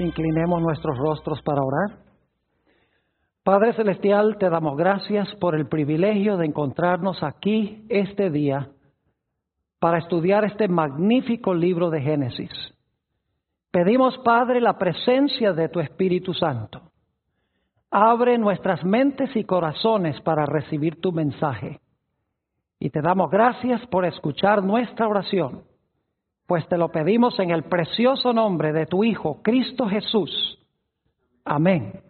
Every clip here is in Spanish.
Inclinemos nuestros rostros para orar. Padre Celestial, te damos gracias por el privilegio de encontrarnos aquí este día para estudiar este magnífico libro de Génesis. Pedimos, Padre, la presencia de tu Espíritu Santo. Abre nuestras mentes y corazones para recibir tu mensaje. Y te damos gracias por escuchar nuestra oración, pues te lo pedimos en el precioso nombre de tu Hijo, Cristo Jesús. Amén.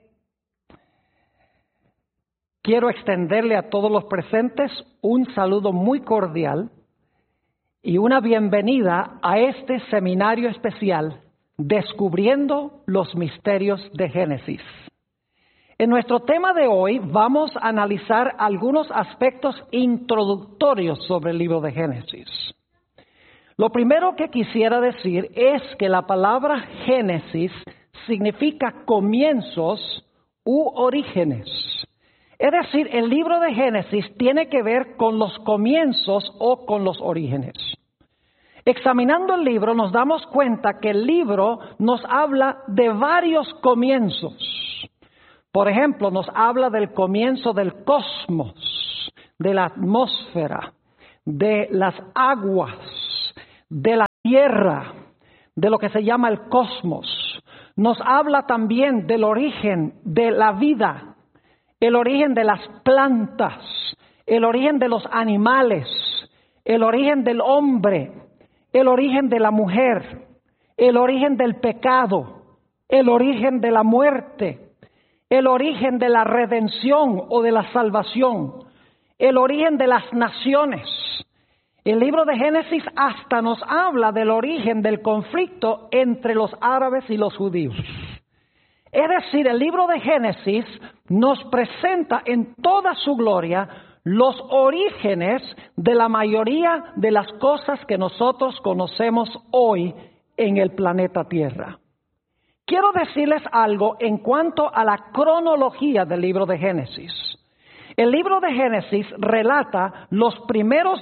Quiero extenderle a todos los presentes un saludo muy cordial y una bienvenida a este seminario especial, Descubriendo los Misterios de Génesis. En nuestro tema de hoy vamos a analizar algunos aspectos introductorios sobre el libro de Génesis. Lo primero que quisiera decir es que la palabra Génesis significa comienzos u orígenes. Es decir, el libro de Génesis tiene que ver con los comienzos o con los orígenes. Examinando el libro nos damos cuenta que el libro nos habla de varios comienzos. Por ejemplo, nos habla del comienzo del cosmos, de la atmósfera, de las aguas, de la tierra, de lo que se llama el cosmos. Nos habla también del origen de la vida, el origen de las plantas, el origen de los animales, el origen del hombre, el origen de la mujer, el origen del pecado, el origen de la muerte, el origen de la redención o de la salvación, el origen de las naciones. El libro de Génesis hasta nos habla del origen del conflicto entre los árabes y los judíos. Es decir, el libro de Génesis nos presenta en toda su gloria los orígenes de la mayoría de las cosas que nosotros conocemos hoy en el planeta Tierra. Quiero decirles algo en cuanto a la cronología del libro de Génesis. El libro de Génesis relata los primeros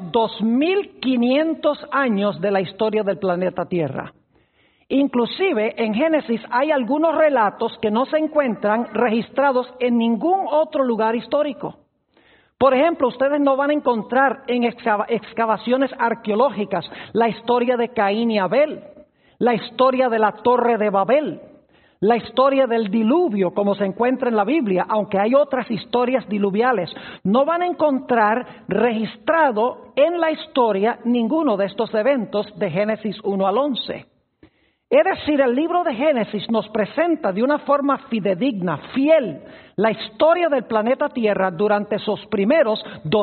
2500 años de la historia del planeta Tierra. Inclusive en Génesis hay algunos relatos que no se encuentran registrados en ningún otro lugar histórico. Por ejemplo, ustedes no van a encontrar en excavaciones arqueológicas la historia de Caín y Abel, la historia de la Torre de Babel, la historia del diluvio como se encuentra en la Biblia, aunque hay otras historias diluviales. No van a encontrar registrado en la historia ninguno de estos eventos de Génesis 1 al 11. Es decir, el libro de Génesis nos presenta de una forma fidedigna, fiel, la historia del planeta Tierra durante sus primeros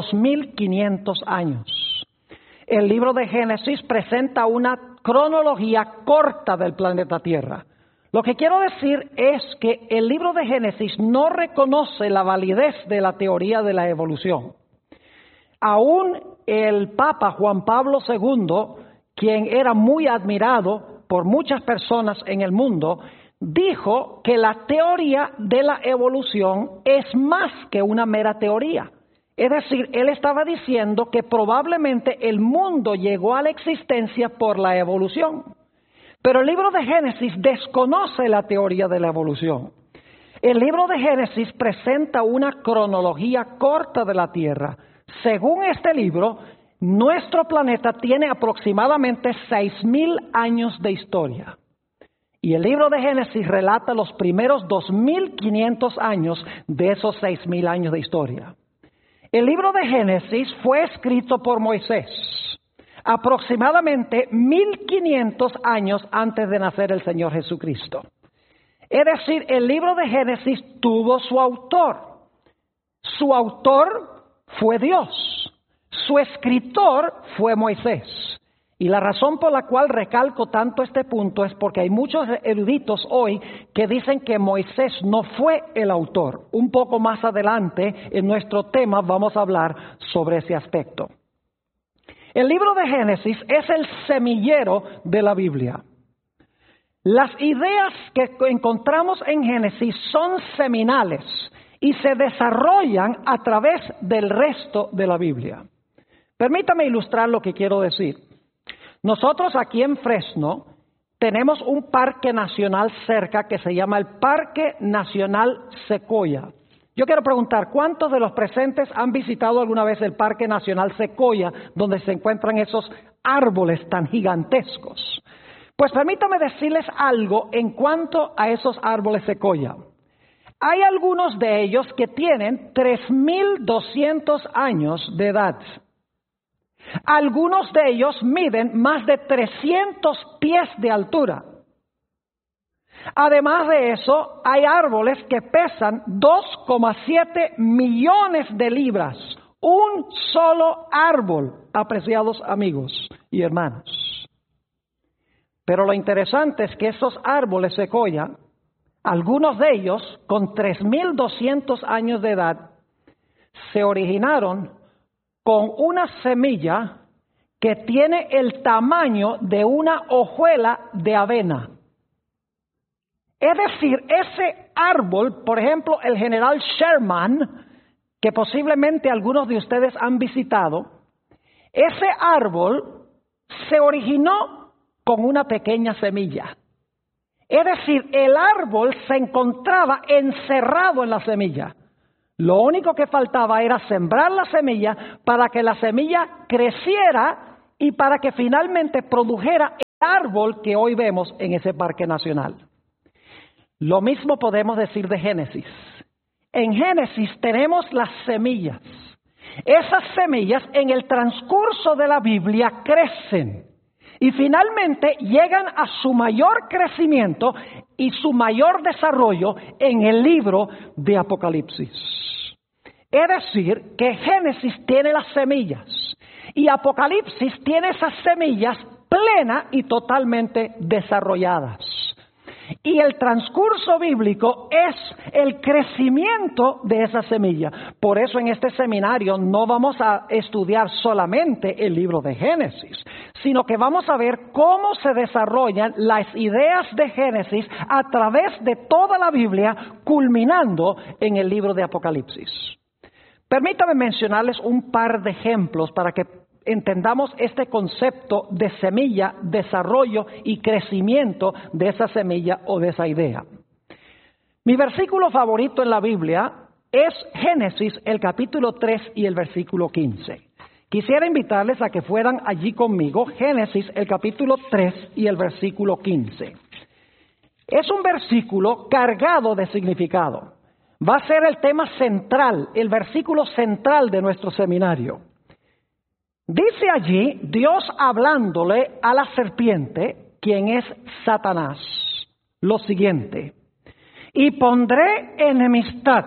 2500 años. El libro de Génesis presenta una cronología corta del planeta Tierra. Lo que quiero decir es que el libro de Génesis no reconoce la validez de la teoría de la evolución. Aún el Papa Juan Pablo II, quien era muy admirado por muchas personas en el mundo, dijo que la teoría de la evolución es más que una mera teoría. Es decir, él estaba diciendo que probablemente el mundo llegó a la existencia por la evolución. Pero el libro de Génesis desconoce la teoría de la evolución. El libro de Génesis presenta una cronología corta de la Tierra. Según este libro, nuestro planeta tiene aproximadamente 6000 años de historia. Y el libro de Génesis relata los primeros 2500 años de esos 6000 años de historia. El libro de Génesis fue escrito por Moisés, aproximadamente 1500 años antes de nacer el Señor Jesucristo. Es decir, el libro de Génesis tuvo su autor. Su autor fue Dios. Su escritor fue Moisés. Y la razón por la cual recalco tanto este punto es porque hay muchos eruditos hoy que dicen que Moisés no fue el autor. Un poco más adelante en nuestro tema vamos a hablar sobre ese aspecto. El libro de Génesis es el semillero de la Biblia. Las ideas que encontramos en Génesis son seminales y se desarrollan a través del resto de la Biblia. Permítame ilustrar lo que quiero decir. Nosotros aquí en Fresno tenemos un parque nacional cerca que se llama el Parque Nacional Sequoia. Yo quiero preguntar, ¿cuántos de los presentes han visitado alguna vez el Parque Nacional Sequoia, donde se encuentran esos árboles tan gigantescos? Pues permítame decirles algo en cuanto a esos árboles Sequoia. Hay algunos de ellos que tienen 3.200 años de edad. Algunos de ellos miden más de 300 pies de altura. Además de eso, hay árboles que pesan 2,7 millones de libras. Un solo árbol, apreciados amigos y hermanos. Pero lo interesante es que esos árboles Sequoia, algunos de ellos con 3.200 años de edad, se originaron con una semilla que tiene el tamaño de una hojuela de avena. Es decir, ese árbol, por ejemplo, el general Sherman, que posiblemente algunos de ustedes han visitado, ese árbol se originó con una pequeña semilla. Es decir, el árbol se encontraba encerrado en la semilla. Lo único que faltaba era sembrar la semilla para que la semilla creciera y para que finalmente produjera el árbol que hoy vemos en ese parque nacional. Lo mismo podemos decir de Génesis. En Génesis tenemos las semillas. Esas semillas en el transcurso de la Biblia crecen y finalmente llegan a su mayor crecimiento y su mayor desarrollo en el libro de Apocalipsis. Es decir, que Génesis tiene las semillas y Apocalipsis tiene esas semillas plenas y totalmente desarrolladas. Y el transcurso bíblico es el crecimiento de esa semilla. Por eso en este seminario no vamos a estudiar solamente el libro de Génesis, sino que vamos a ver cómo se desarrollan las ideas de Génesis a través de toda la Biblia, culminando en el libro de Apocalipsis. Permítame mencionarles un par de ejemplos para que entendamos este concepto de semilla, desarrollo y crecimiento de esa semilla o de esa idea. Mi versículo favorito en la Biblia es Génesis, el capítulo 3 y el versículo 15. Quisiera invitarles a que fueran allí conmigo, Génesis, el capítulo 3 y el versículo 15. Es un versículo cargado de significado. Va a ser el tema central, el versículo central de nuestro seminario. Dice allí Dios hablándole a la serpiente, quien es Satanás, lo siguiente: y pondré enemistad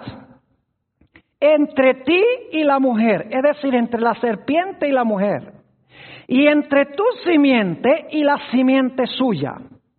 entre ti y la mujer, es decir, entre la serpiente y la mujer, y entre tu simiente y la simiente suya.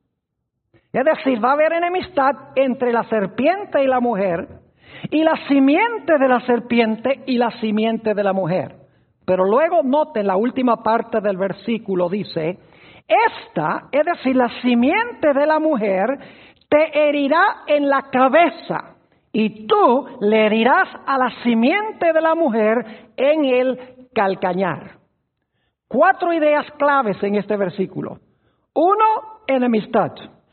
Es decir, va a haber enemistad entre la serpiente y la mujer, y la simiente de la serpiente y la simiente de la mujer. Pero luego noten la última parte del versículo, dice: esta, es decir, la simiente de la mujer, te herirá en la cabeza, y tú le herirás a la simiente de la mujer en el calcañar. 4 ideas claves en este versículo. 1, enemistad.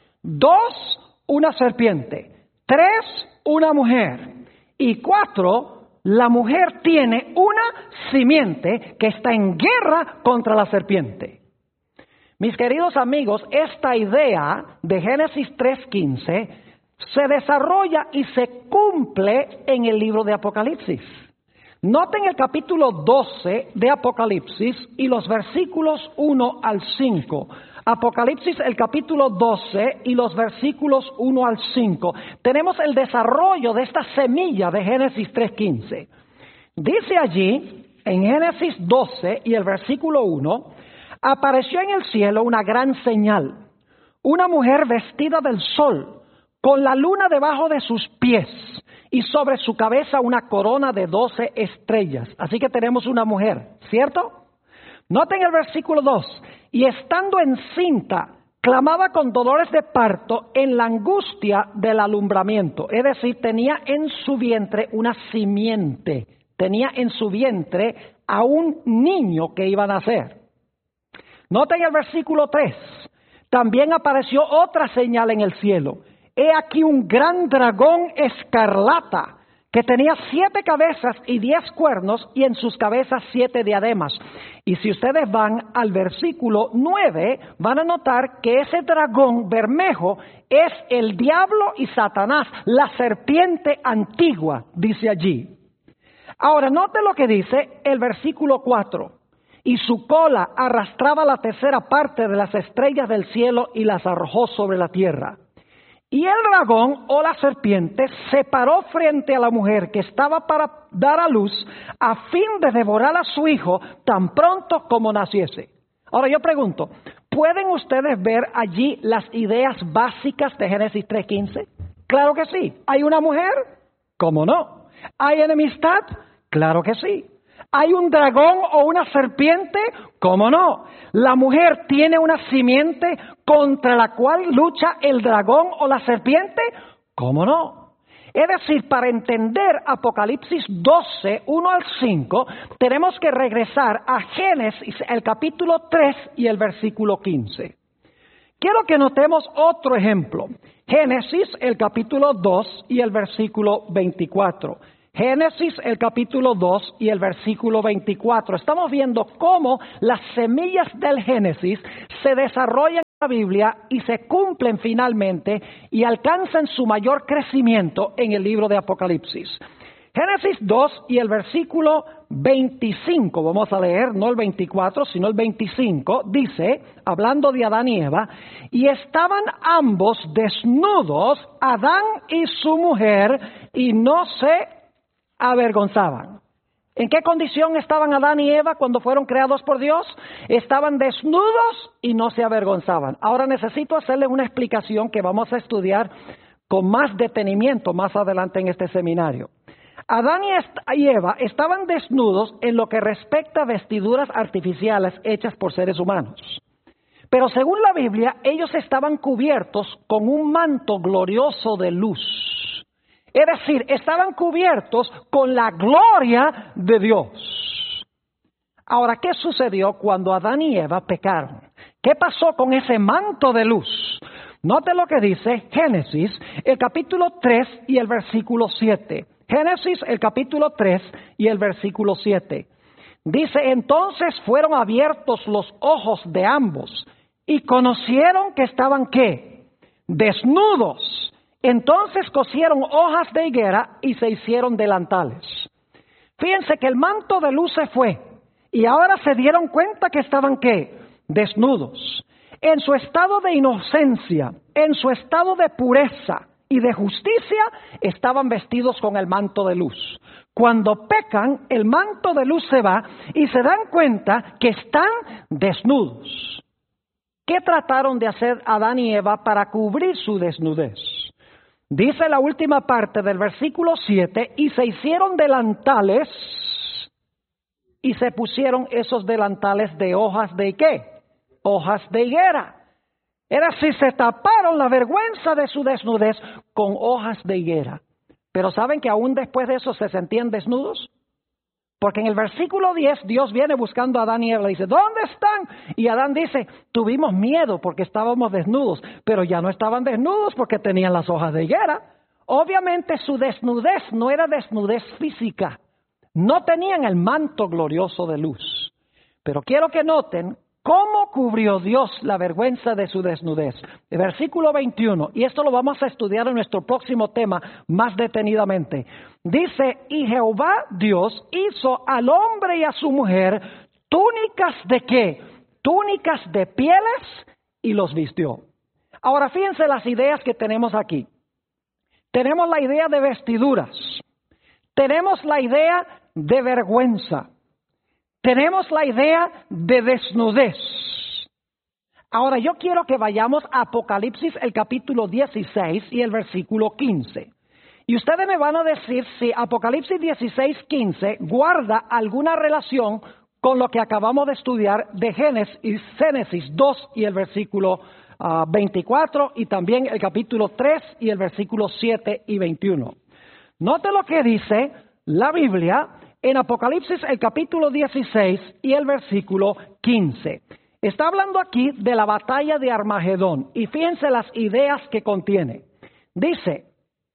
2, una serpiente. 3, una mujer. Y 4, la mujer tiene una simiente que está en guerra contra la serpiente. Mis queridos amigos, esta idea de Génesis 3:15 se desarrolla y se cumple en el libro de Apocalipsis. Noten el capítulo 12 de Apocalipsis y los versículos 1 al 5. Apocalipsis, el capítulo 12 y los versículos 1 al 5. Tenemos el desarrollo de esta semilla de Génesis 3:15. Dice allí, en Génesis 12 y el versículo 1, apareció en el cielo una gran señal, una mujer vestida del sol, con la luna debajo de sus pies, y sobre su cabeza una corona de 12 estrellas. Así que tenemos una mujer, ¿cierto? Noten el versículo 2. Y estando encinta, clamaba con dolores de parto en la angustia del alumbramiento. Es decir, tenía en su vientre una simiente. Tenía en su vientre a un niño que iba a nacer. Noten el versículo 3. También apareció otra señal en el cielo. He aquí un gran dragón escarlata, que tenía 7 cabezas y 10 cuernos, y en sus cabezas 7 diademas. Y si ustedes van al versículo 9, van a notar que ese dragón bermejo es el diablo y Satanás, la serpiente antigua, dice allí. Ahora, note lo que dice el versículo 4. Y su cola arrastraba la tercera parte de las estrellas del cielo y las arrojó sobre la tierra. Y el dragón o la serpiente se paró frente a la mujer que estaba para dar a luz, a fin de devorar a su hijo tan pronto como naciese. Ahora yo pregunto, ¿pueden ustedes ver allí las ideas básicas de Génesis 3:15? Claro que sí. ¿Hay una mujer? ¿Cómo no? ¿Hay enemistad? Claro que sí. ¿Hay un dragón o una serpiente? ¿Cómo no? La mujer tiene una simiente contra la cual lucha el dragón o la serpiente. ¿Cómo no? Es decir, para entender Apocalipsis 12, 1 al 5, tenemos que regresar a Génesis, el capítulo 3 y el versículo 15. Quiero que notemos otro ejemplo. Génesis, el capítulo 2 y el versículo 24. Génesis, el capítulo 2 y el versículo 24. Estamos viendo cómo las semillas del Génesis se desarrollan en la Biblia y se cumplen finalmente y alcanzan su mayor crecimiento en el libro de Apocalipsis. Génesis 2 y el versículo 25, vamos a leer, no el 24, sino el 25, dice, hablando de Adán y Eva, y estaban ambos desnudos, Adán y su mujer, y no se avergonzaban. ¿En qué condición estaban Adán y Eva cuando fueron creados por Dios? Estaban desnudos y no se avergonzaban. Ahora necesito hacerles una explicación que vamos a estudiar con más detenimiento más adelante en este seminario. Adán y Eva estaban desnudos en lo que respecta a vestiduras artificiales hechas por seres humanos. Pero según la Biblia, ellos estaban cubiertos con un manto glorioso de luz. Es decir, estaban cubiertos con la gloria de Dios. Ahora, ¿qué sucedió cuando Adán y Eva pecaron? ¿Qué pasó con ese manto de luz? Note lo que dice Génesis, el capítulo 3 y el versículo 7. Génesis, el capítulo 3 y el versículo 7. Dice, entonces fueron abiertos los ojos de ambos y conocieron que estaban, ¿qué? Desnudos. Entonces cosieron hojas de higuera y se hicieron delantales. Fíjense que el manto de luz se fue y ahora se dieron cuenta que estaban, ¿qué? Desnudos. En su estado de inocencia, en su estado de pureza y de justicia, estaban vestidos con el manto de luz. Cuando pecan, el manto de luz se va y se dan cuenta que están desnudos. ¿Qué trataron de hacer Adán y Eva para cubrir su desnudez? Dice la última parte del versículo 7, y se hicieron delantales y se pusieron esos delantales de hojas de ¿qué? Hojas de higuera. Era si se taparon la vergüenza de su desnudez con hojas de higuera. Pero ¿saben que aún después de eso se sentían desnudos? Porque en el versículo 10 Dios viene buscando a Adán y Eva y dice, ¿dónde están? Y Adán dice, tuvimos miedo porque estábamos desnudos, pero ya no estaban desnudos porque tenían las hojas de higuera. Obviamente su desnudez no era desnudez física, no tenían el manto glorioso de luz. Pero quiero que noten cómo cubrió Dios la vergüenza de su desnudez. El versículo 21, y esto lo vamos a estudiar en nuestro próximo tema más detenidamente. Dice, y Jehová Dios hizo al hombre y a su mujer túnicas de ¿qué? Túnicas de pieles y los vistió. Ahora fíjense las ideas que tenemos aquí. Tenemos la idea de vestiduras. Tenemos la idea de vergüenza. Tenemos la idea de desnudez. Ahora yo quiero que vayamos a Apocalipsis, el capítulo 16 y el versículo 15. Y ustedes me van a decir si Apocalipsis 16, 15 guarda alguna relación con lo que acabamos de estudiar de Génesis 2 y el versículo 24 y también el capítulo 3 y el versículo 7 y 21. Note lo que dice la Biblia en Apocalipsis el capítulo 16 y el versículo 15. Está hablando aquí de la batalla de Armagedón y fíjense las ideas que contiene. Dice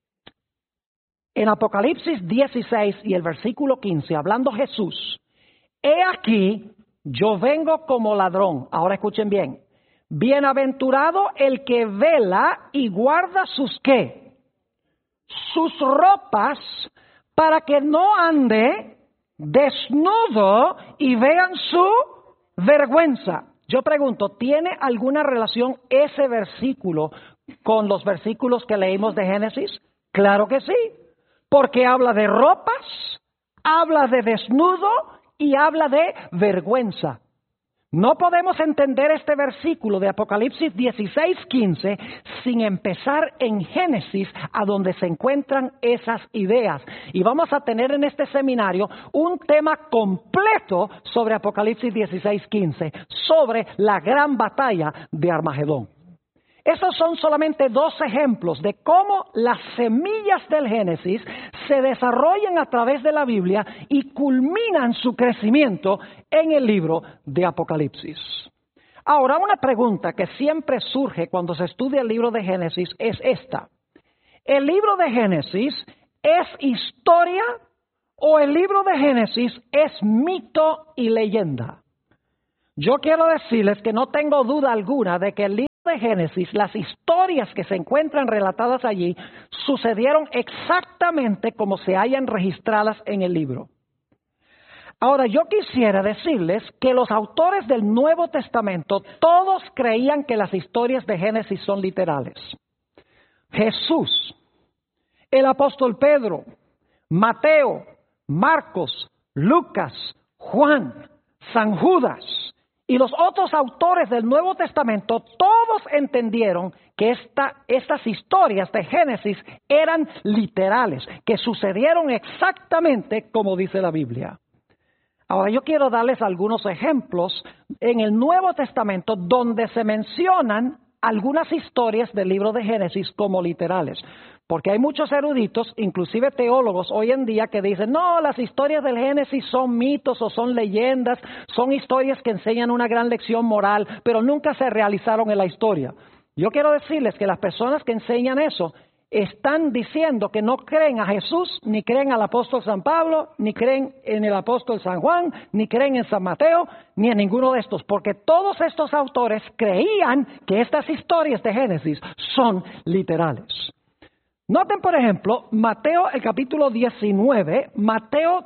en Apocalipsis 16 y el versículo 15, hablando Jesús, he aquí, yo vengo como ladrón. Ahora escuchen bien. Bienaventurado el que vela y guarda sus ¿qué? Sus ropas para que no ande desnudo y vean su vergüenza. Yo pregunto, ¿tiene alguna relación ese versículo con los versículos que leímos de Génesis? Claro que sí, porque habla de ropas, habla de desnudo y habla de vergüenza. No podemos entender este versículo de Apocalipsis 16:15 sin empezar en Génesis, a donde se encuentran esas ideas. Y vamos a tener en este seminario un tema completo sobre Apocalipsis 16:15, sobre la gran batalla de Armagedón. Esos son solamente 2 ejemplos de cómo las semillas del Génesis se desarrollan a través de la Biblia y culminan su crecimiento en el libro de Apocalipsis. Ahora, una pregunta que siempre surge cuando se estudia el libro de Génesis es esta. ¿El libro de Génesis es historia o el libro de Génesis es mito y leyenda? Yo quiero decirles que no tengo duda alguna de que el libro de Génesis, las historias que se encuentran relatadas allí, sucedieron exactamente como se hallan registradas en el libro. Ahora, yo quisiera decirles que los autores del Nuevo Testamento, todos creían que las historias de Génesis son literales. Jesús, el apóstol Pedro, Mateo, Marcos, Lucas, Juan, San Judas y los otros autores del Nuevo Testamento, todos entendieron que estas historias de Génesis eran literales, que sucedieron exactamente como dice la Biblia. Ahora yo quiero darles algunos ejemplos en el Nuevo Testamento donde se mencionan algunas historias del libro de Génesis como literales. Porque hay muchos eruditos, inclusive teólogos hoy en día, que dicen, no, las historias del Génesis son mitos o son leyendas, son historias que enseñan una gran lección moral, pero nunca se realizaron en la historia. Yo quiero decirles que las personas que enseñan eso están diciendo que no creen a Jesús, ni creen al apóstol San Pablo, ni creen en el apóstol San Juan, ni creen en San Mateo, ni en ninguno de estos, porque todos estos autores creían que estas historias de Génesis son literales. Noten, por ejemplo, Mateo el capítulo 19, Mateo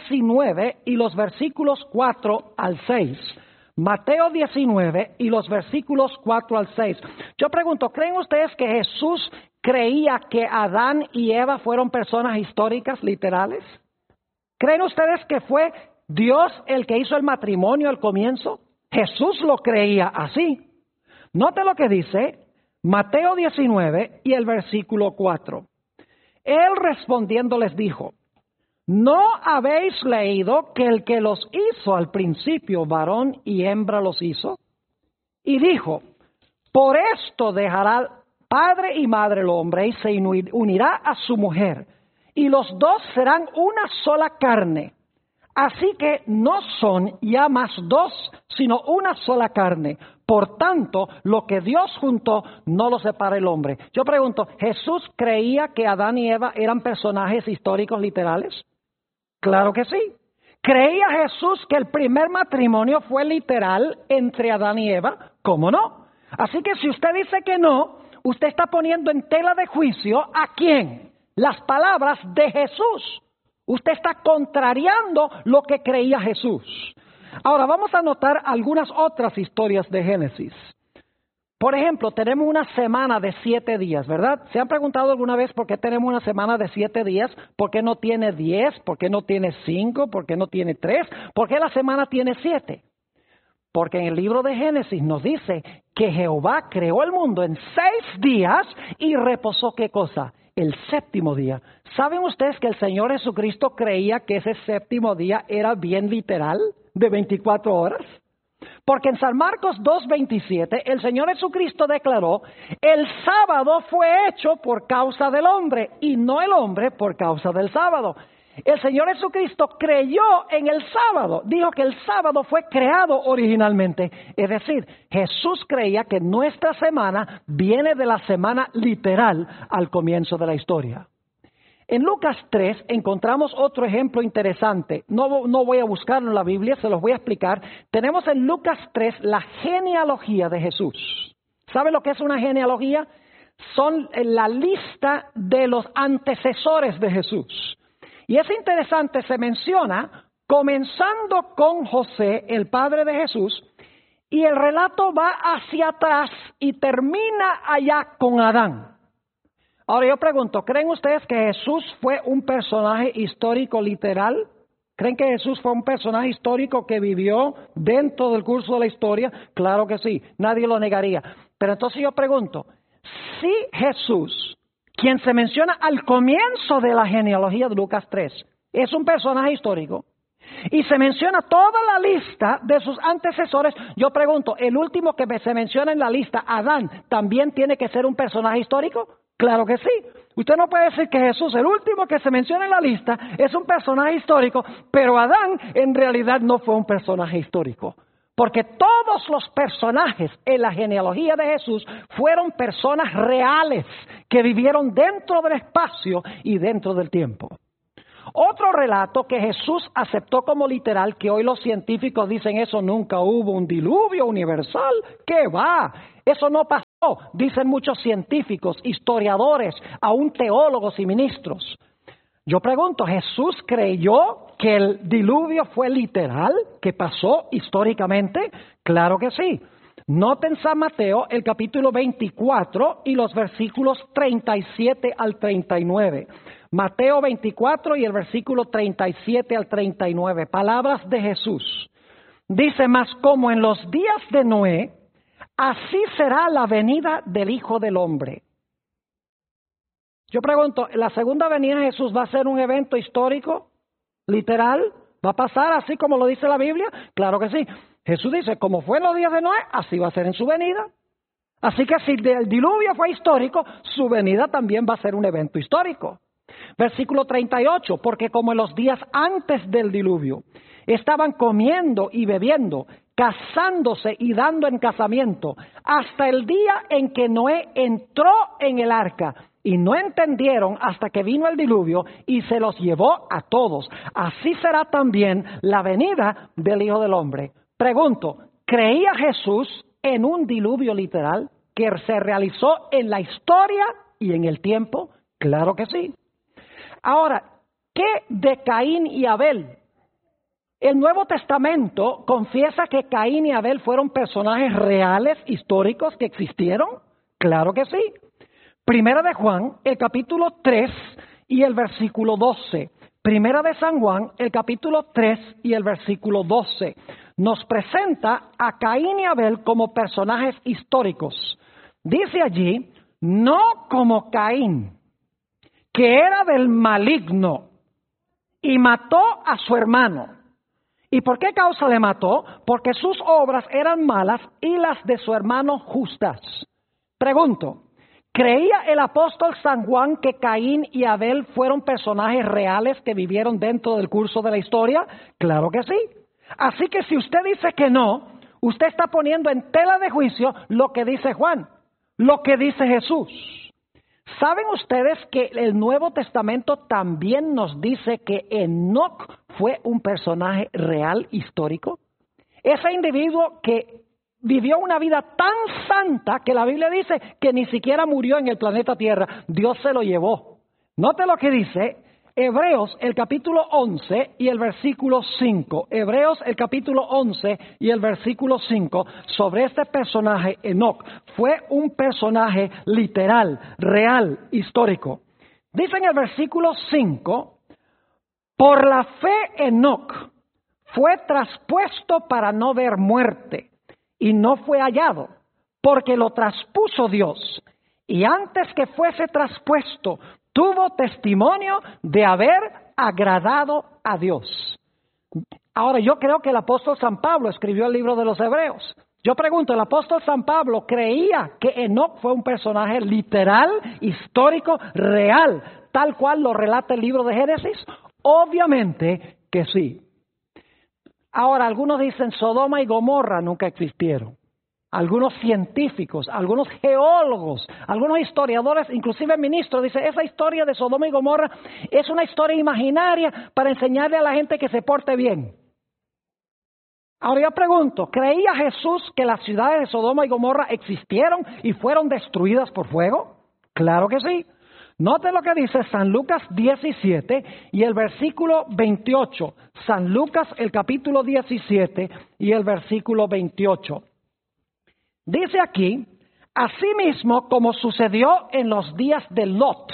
19 y los versículos 4 al 6. Mateo 19 y los versículos 4 al 6. Yo pregunto, ¿creen ustedes que Jesús creía que Adán y Eva fueron personas históricas, literales? ¿Creen ustedes que fue Dios el que hizo el matrimonio al comienzo? Jesús lo creía así. Note lo que dice Mateo 19 y el versículo 4. Él respondiendo les dijo, ¿no habéis leído que el que los hizo al principio, varón y hembra los hizo? Y dijo, por esto dejará padre y madre el hombre y se unirá a su mujer, y los dos serán una sola carne. Así que no son ya más dos, sino una sola carne. Por tanto, lo que Dios juntó, no lo separa el hombre. Yo pregunto, ¿Jesús creía que Adán y Eva eran personajes históricos literales? Claro que sí. ¿Creía Jesús que el primer matrimonio fue literal entre Adán y Eva? ¿Cómo no? Así que si usted dice que no, usted está poniendo en tela de juicio ¿a quién? Las palabras de Jesús. Usted está contrariando lo que creía Jesús. Ahora vamos a notar algunas otras historias de Génesis. Por ejemplo, tenemos una semana de 7 días, ¿verdad? ¿Se han preguntado alguna vez por qué tenemos una semana de 7 días? ¿Por qué no tiene 10? ¿Por qué no tiene 5? ¿Por qué no tiene 3? ¿Por qué la semana tiene 7? Porque en el libro de Génesis nos dice que Jehová creó el mundo en 6 días y reposó, ¿qué cosa? El séptimo día. ¿Saben ustedes que el Señor Jesucristo creía que ese séptimo día era bien literal, de 24 horas? Porque en San Marcos 2:27 el Señor Jesucristo declaró, el sábado fue hecho por causa del hombre y no el hombre por causa del sábado. El Señor Jesucristo creyó en el sábado. Dijo que el sábado fue creado originalmente. Es decir, Jesús creía que nuestra semana viene de la semana literal al comienzo de la historia. En Lucas 3 encontramos otro ejemplo interesante. No voy a buscarlo en la Biblia, se los voy a explicar. Tenemos en Lucas 3 la genealogía de Jesús. ¿Sabe lo que es una genealogía? Son la lista de los antecesores de Jesús. Y es interesante, se menciona, comenzando con José, el padre de Jesús, y el relato va hacia atrás y termina allá con Adán. Ahora yo pregunto, ¿creen ustedes que Jesús fue un personaje histórico literal? ¿Creen que Jesús fue un personaje histórico que vivió dentro del curso de la historia? Claro que sí, nadie lo negaría. Pero entonces yo pregunto, si Jesús, quien se menciona al comienzo de la genealogía de Lucas 3, es un personaje histórico, y se menciona toda la lista de sus antecesores, yo pregunto, ¿el último que se menciona en la lista, Adán, también tiene que ser un personaje histórico? Claro que sí. Usted no puede decir que Jesús, el último que se menciona en la lista, es un personaje histórico, pero Adán en realidad no fue un personaje histórico. Porque todos los personajes en la genealogía de Jesús fueron personas reales que vivieron dentro del espacio y dentro del tiempo. Otro relato que Jesús aceptó como literal, que hoy los científicos dicen eso nunca hubo un diluvio universal, ¿qué va? Eso no pasó, dicen muchos científicos, historiadores, aún teólogos y ministros. Yo pregunto, ¿Jesús creyó que el diluvio fue literal, que pasó históricamente? Claro que sí. Noten San Mateo, el capítulo 24 y los versículos 37 al 39. Mateo 24 y el versículo 37 al 39. Palabras de Jesús. Dice, mas como en los días de Noé, así será la venida del Hijo del Hombre. Yo pregunto, ¿la segunda venida de Jesús va a ser un evento histórico, literal? ¿Va a pasar así como lo dice la Biblia? Claro que sí. Jesús dice, como fue en los días de Noé, así va a ser en su venida. Así que si el diluvio fue histórico, su venida también va a ser un evento histórico. Versículo 38, porque como en los días antes del diluvio, estaban comiendo y bebiendo, casándose y dando en casamiento, hasta el día en que Noé entró en el arca, y no entendieron hasta que vino el diluvio y se los llevó a todos. Así será también la venida del Hijo del Hombre. Pregunto, ¿creía Jesús en un diluvio literal que se realizó en la historia y en el tiempo? Claro que sí. Ahora, ¿qué de Caín y Abel? El Nuevo Testamento confiesa que Caín y Abel fueron personajes reales, históricos, que existieron. Claro que sí. Primera de Juan, el capítulo 3 y el versículo 12. Primera de San Juan, el capítulo 3 y el versículo 12. Nos presenta a Caín y Abel como personajes históricos. Dice allí, no como Caín, que era del maligno y mató a su hermano. ¿Y por qué causa le mató? Porque sus obras eran malas y las de su hermano justas. Pregunto, ¿creía el apóstol San Juan que Caín y Abel fueron personajes reales que vivieron dentro del curso de la historia? Claro que sí. Así que si usted dice que no, usted está poniendo en tela de juicio lo que dice Juan, lo que dice Jesús. ¿Saben ustedes que el Nuevo Testamento también nos dice que Enoc fue un personaje real, histórico? Ese individuo que vivió una vida tan santa que la Biblia dice que ni siquiera murió en el planeta Tierra. Dios se lo llevó. Note lo que dice Hebreos el capítulo 11 y el versículo 5. Hebreos el capítulo 11 y el versículo 5 sobre este personaje Enoc. Fue un personaje literal, real, histórico. Dice en el versículo 5, por la fe Enoc fue traspuesto para no ver muerte. Y no fue hallado, porque lo traspuso Dios. Y antes que fuese traspuesto, tuvo testimonio de haber agradado a Dios. Ahora, yo creo que el apóstol San Pablo escribió el libro de los Hebreos. Yo pregunto, ¿el apóstol San Pablo creía que Enoc fue un personaje literal, histórico, real, tal cual lo relata el libro de Génesis? Obviamente que sí. Ahora, algunos dicen Sodoma y Gomorra nunca existieron. Algunos científicos, algunos geólogos, algunos historiadores, inclusive ministros, dicen esa historia de Sodoma y Gomorra es una historia imaginaria para enseñarle a la gente que se porte bien. Ahora yo pregunto, ¿creía Jesús que las ciudades de Sodoma y Gomorra existieron y fueron destruidas por fuego? Claro que sí. Note lo que dice San Lucas 17 y el versículo 28. San Lucas, el capítulo 17 y el versículo 28. Dice aquí, asimismo como sucedió en los días de Lot.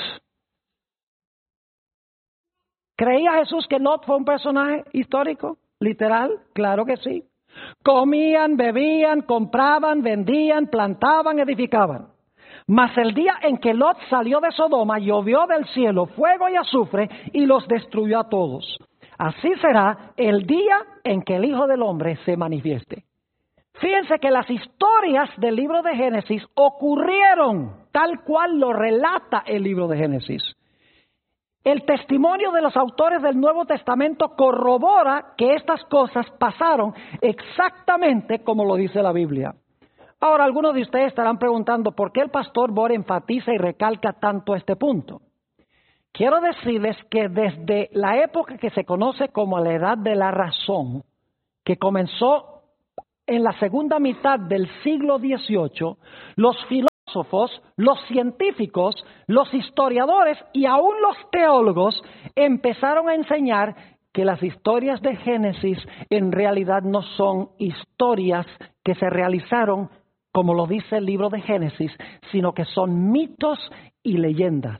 ¿Creía Jesús que Lot fue un personaje histórico? ¿Literal? Claro que sí. Comían, bebían, compraban, vendían, plantaban, edificaban. Mas el día en que Lot salió de Sodoma, llovió del cielo fuego y azufre y los destruyó a todos. Así será el día en que el Hijo del Hombre se manifieste. Fíjense que las historias del libro de Génesis ocurrieron tal cual lo relata el libro de Génesis. El testimonio de los autores del Nuevo Testamento corrobora que estas cosas pasaron exactamente como lo dice la Biblia. Ahora, algunos de ustedes estarán preguntando por qué el pastor Bor enfatiza y recalca tanto este punto. Quiero decirles que desde la época que se conoce como la Edad de la Razón, que comenzó en la segunda mitad del siglo XVIII, los filósofos, los científicos, los historiadores y aún los teólogos empezaron a enseñar que las historias de Génesis en realidad no son historias que se realizaron como lo dice el libro de Génesis, sino que son mitos y leyendas.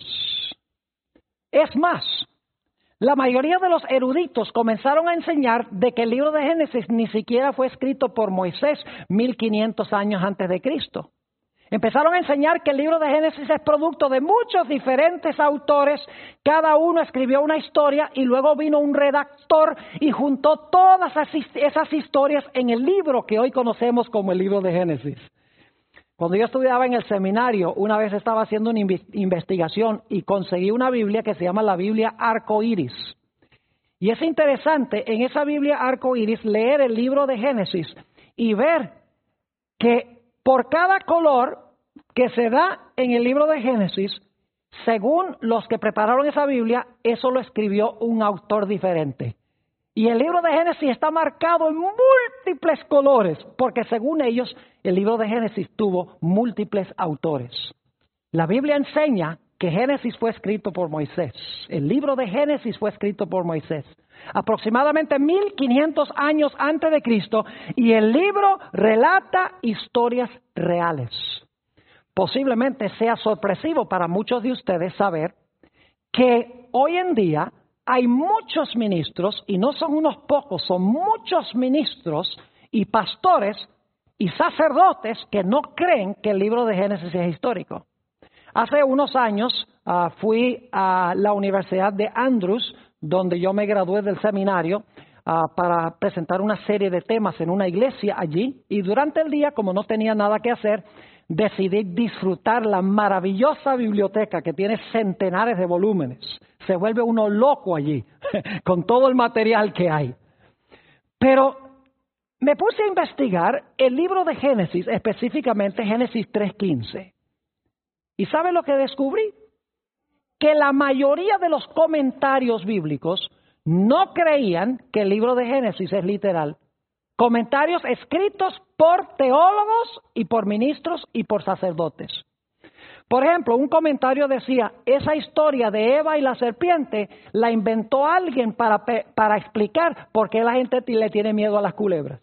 Es más, la mayoría de los eruditos comenzaron a enseñar de que el libro de Génesis ni siquiera fue escrito por Moisés 1500 años antes de Cristo. Empezaron a enseñar que el libro de Génesis es producto de muchos diferentes autores, cada uno escribió una historia y luego vino un redactor y juntó todas esas historias en el libro que hoy conocemos como el libro de Génesis. Cuando yo estudiaba en el seminario, una vez estaba haciendo una investigación y conseguí una Biblia que se llama la Biblia Arco Iris. Y es interesante en esa Biblia Arco Iris leer el libro de Génesis y ver que por cada color que se da en el libro de Génesis, según los que prepararon esa Biblia, eso lo escribió un autor diferente. Y el libro de Génesis está marcado en múltiples colores, porque según ellos, el libro de Génesis tuvo múltiples autores. La Biblia enseña que Génesis fue escrito por Moisés. El libro de Génesis fue escrito por Moisés, aproximadamente 1500 años antes de Cristo, y el libro relata historias reales. Posiblemente sea sorpresivo para muchos de ustedes saber que hoy en día hay muchos ministros, y no son unos pocos, son muchos ministros y pastores y sacerdotes que no creen que el libro de Génesis es histórico. Hace unos años fui a la Universidad de Andrews, donde yo me gradué del seminario, para presentar una serie de temas en una iglesia allí. Y durante el día, como no tenía nada que hacer, decidí disfrutar la maravillosa biblioteca que tiene centenares de volúmenes. Se vuelve uno loco allí, con todo el material que hay. Pero me puse a investigar el libro de Génesis, específicamente Génesis 3:15. ¿Y sabe lo que descubrí? Que la mayoría de los comentarios bíblicos no creían que el libro de Génesis es literal. Comentarios escritos por teólogos y por ministros y por sacerdotes. Por ejemplo, un comentario decía, esa historia de Eva y la serpiente la inventó alguien para explicar por qué la gente le tiene miedo a las culebras.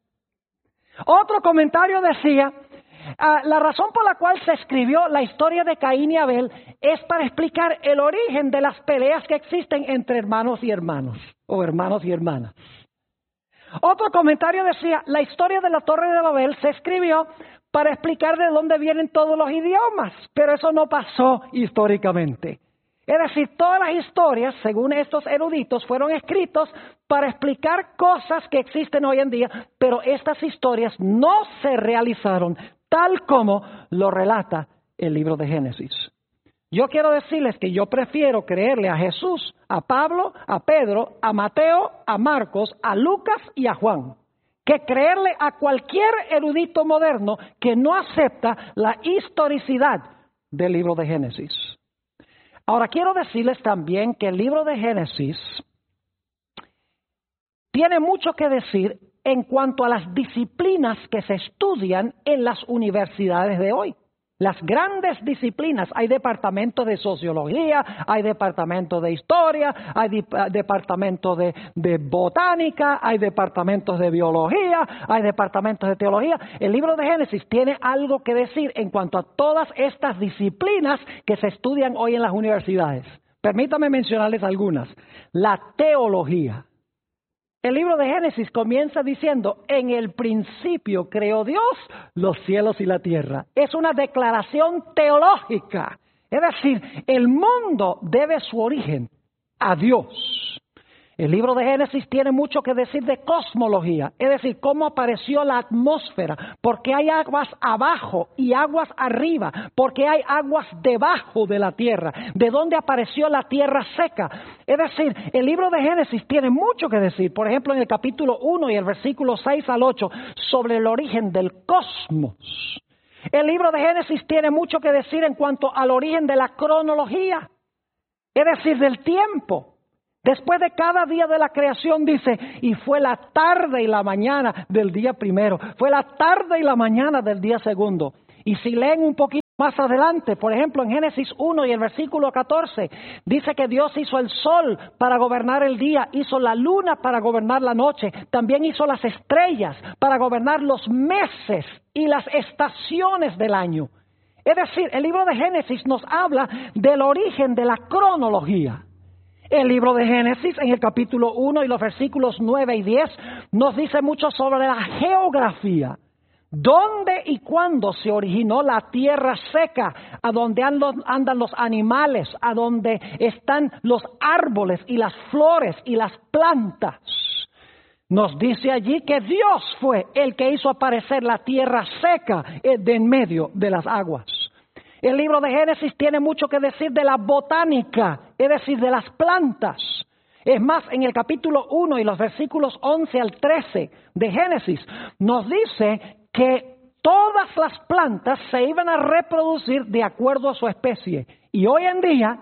Otro comentario decía, la razón por la cual se escribió la historia de Caín y Abel es para explicar el origen de las peleas que existen entre hermanos y hermanos, o hermanos y hermanas. Otro comentario decía, la historia de la Torre de Babel se escribió para explicar de dónde vienen todos los idiomas, pero eso no pasó históricamente. Es decir, todas las historias, según estos eruditos, fueron escritos para explicar cosas que existen hoy en día, pero estas historias no se realizaron tal como lo relata el libro de Génesis. Yo quiero decirles que yo prefiero creerle a Jesús, a Pablo, a Pedro, a Mateo, a Marcos, a Lucas y a Juan, que creerle a cualquier erudito moderno que no acepta la historicidad del libro de Génesis. Ahora, quiero decirles también que el libro de Génesis tiene mucho que decir en cuanto a las disciplinas que se estudian en las universidades de hoy. Las grandes disciplinas, hay departamentos de sociología, hay departamentos de historia, hay departamentos de botánica, hay departamentos de biología, hay departamentos de teología. El libro de Génesis tiene algo que decir en cuanto a todas estas disciplinas que se estudian hoy en las universidades. Permítame mencionarles algunas. La teología. El libro de Génesis comienza diciendo, en el principio creó Dios los cielos y la tierra. Es una declaración teológica. Es decir, el mundo debe su origen a Dios. El libro de Génesis tiene mucho que decir de cosmología, es decir, cómo apareció la atmósfera, por qué hay aguas abajo y aguas arriba, por qué hay aguas debajo de la tierra, de dónde apareció la tierra seca. Es decir, el libro de Génesis tiene mucho que decir, por ejemplo, en el capítulo 1 y el versículo 6 al 8, sobre el origen del cosmos. El libro de Génesis tiene mucho que decir en cuanto al origen de la cronología, es decir, del tiempo. Después de cada día de la creación dice, y fue la tarde y la mañana del día primero, fue la tarde y la mañana del día segundo. Y si leen un poquito más adelante, por ejemplo en Génesis 1 y el versículo 14, dice que Dios hizo el sol para gobernar el día, hizo la luna para gobernar la noche, también hizo las estrellas para gobernar los meses y las estaciones del año. Es decir, el libro de Génesis nos habla del origen de la cronología. El libro de Génesis, en el capítulo 1 y los versículos 9 y 10, nos dice mucho sobre la geografía. ¿Dónde y cuándo se originó la tierra seca? ¿A dónde andan los animales? ¿A dónde están los árboles y las flores y las plantas? Nos dice allí que Dios fue el que hizo aparecer la tierra seca de en medio de las aguas. El libro de Génesis tiene mucho que decir de la botánica, es decir, de las plantas. Es más, en el capítulo 1 y los versículos 11 al 13 de Génesis, nos dice que todas las plantas se iban a reproducir de acuerdo a su especie. Y hoy en día,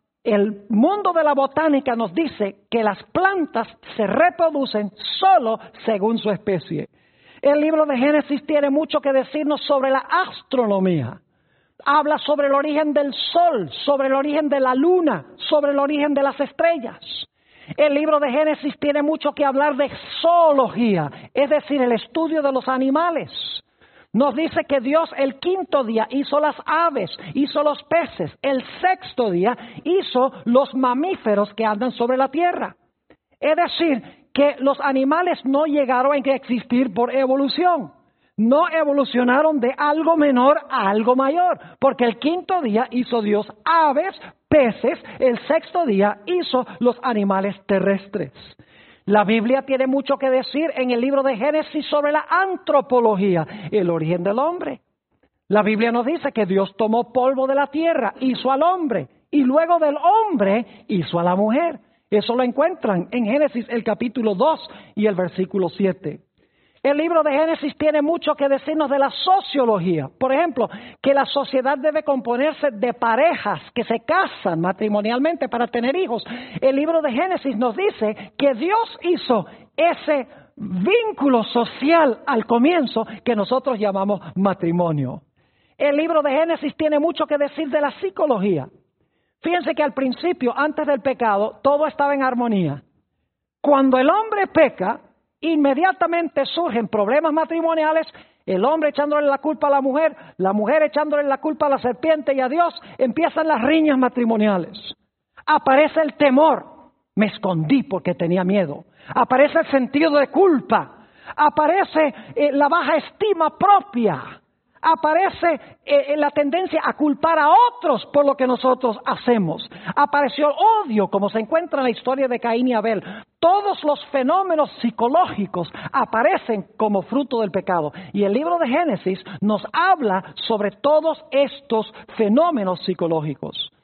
el mundo de la botánica nos dice que las plantas se reproducen solo según su especie. El libro de Génesis tiene mucho que decirnos sobre la astronomía. Habla sobre el origen del sol, sobre el origen de la luna, sobre el origen de las estrellas. El libro de Génesis tiene mucho que hablar de zoología, es decir, el estudio de los animales. Nos dice que Dios el quinto día hizo las aves, hizo los peces. El sexto día hizo los mamíferos que andan sobre la tierra. Es decir, que los animales no llegaron a existir por evolución. No evolucionaron de algo menor a algo mayor, porque el quinto día hizo Dios aves, peces, el sexto día hizo los animales terrestres. La Biblia tiene mucho que decir en el libro de Génesis sobre la antropología, el origen del hombre. La Biblia nos dice que Dios tomó polvo de la tierra, hizo al hombre, y luego del hombre hizo a la mujer. Eso lo encuentran en Génesis el capítulo 2 y el versículo 7. El libro de Génesis tiene mucho que decirnos de la sociología. Por ejemplo, que la sociedad debe componerse de parejas que se casan matrimonialmente para tener hijos. El libro de Génesis nos dice que Dios hizo ese vínculo social al comienzo que nosotros llamamos matrimonio. El libro de Génesis tiene mucho que decir de la psicología. Fíjense que al principio, antes del pecado, todo estaba en armonía. Cuando el hombre peca, inmediatamente surgen problemas matrimoniales, el hombre echándole la culpa a la mujer echándole la culpa a la serpiente y a Dios, empiezan las riñas matrimoniales. Aparece el temor, me escondí porque tenía miedo. Aparece el sentido de culpa, aparece la baja estima propia, aparece la tendencia a culpar a otros por lo que nosotros hacemos. Apareció el odio, como se encuentra en la historia de Caín y Abel. Todos los fenómenos psicológicos aparecen como fruto del pecado. Y el libro de Génesis nos habla sobre todos estos fenómenos psicológicos.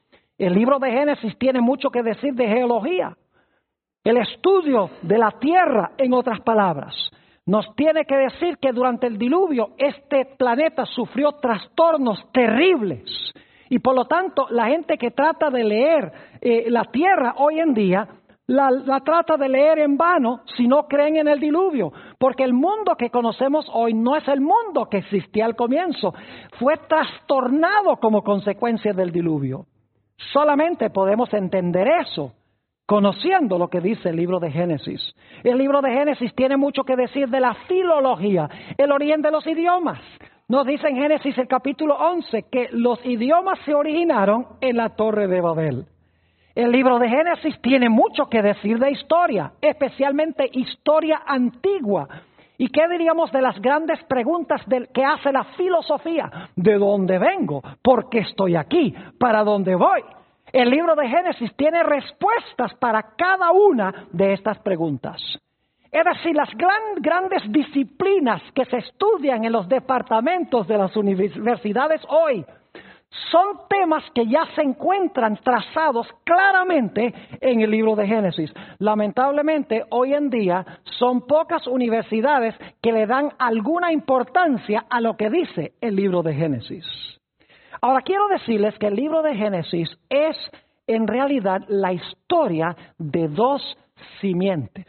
El libro de Génesis tiene mucho que decir de geología. El estudio de la tierra, en otras palabras, nos tiene que decir que durante el diluvio este planeta sufrió trastornos terribles. Y por lo tanto, la gente que trata de leer la tierra hoy en día, la trata de leer en vano si no creen en el diluvio. Porque el mundo que conocemos hoy no es el mundo que existía al comienzo. Fue trastornado como consecuencia del diluvio. Solamente podemos entender eso conociendo lo que dice el libro de Génesis. El libro de Génesis tiene mucho que decir de la filología, el origen de los idiomas. Nos dice en Génesis el capítulo 11 que los idiomas se originaron en la Torre de Babel. El libro de Génesis tiene mucho que decir de historia, especialmente historia antigua. ¿Y qué diríamos de las grandes preguntas que hace la filosofía? ¿De dónde vengo? ¿Por qué estoy aquí? ¿Para dónde voy? El libro de Génesis tiene respuestas para cada una de estas preguntas. Es decir, las grandes disciplinas que se estudian en los departamentos de las universidades hoy son temas que ya se encuentran trazados claramente en el libro de Génesis. Lamentablemente, hoy en día son pocas universidades que le dan alguna importancia a lo que dice el libro de Génesis. Ahora, quiero decirles que el libro de Génesis es en realidad la historia de dos simientes.